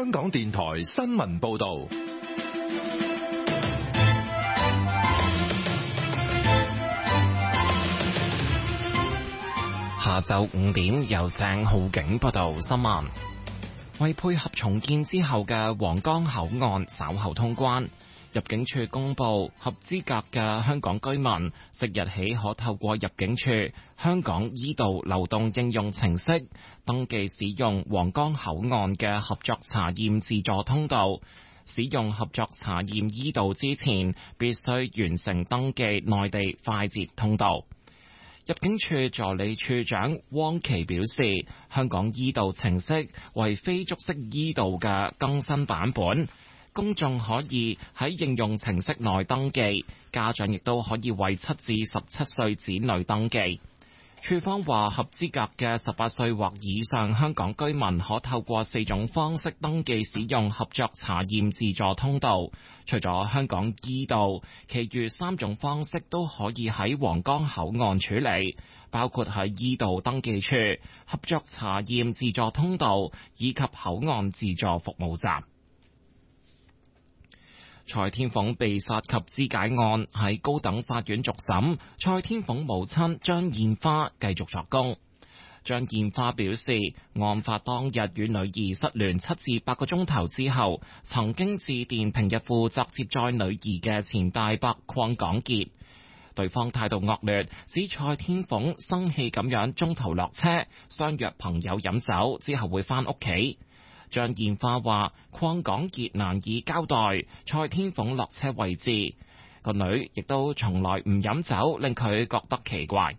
香港電台新聞報道。 下晝5點，由鄭浩景報道新聞。為配合重建之後嘅皇崗口岸稍後通關，入境處公布合資格嘅香港居民，即日起可透過入境處香港 e 道流動應用程式登記使用皇崗口岸嘅合作查驗自助通道。使用合作查驗 e 道之前，必須完成登記內地快捷通道。入境處助理處長汪琪表示，香港 e 道程式為非觸式 e 道嘅更新版本，公眾可以喺應用程式內登記，家長亦都可以為7至17歲子女登記。處方話，合資格嘅18歲或以上香港居民可透過4種方式登記使用合作查驗自助通道。除咗香港 e 道，其餘3種方式都可以喺皇崗口岸處理，包括喺 e 道登記處、合作查驗自助通道以及口岸自助服務站。蔡天鳳被殺及肢解案喺高等法院續審，蔡天鳳母親張燕花繼續作供。張燕花表示，案發當日與女兒失聯7至8個鐘頭之後，曾經致電平日負責接載女兒嘅前大伯鄺港傑，對方態度惡劣，指蔡天鳳生氣咁樣中途落車，相約朋友飲酒之後會返屋企。張燕花話，鄺港傑難以交代蔡天鳳落車位置，個女亦都從來唔飲酒，令佢覺得奇怪。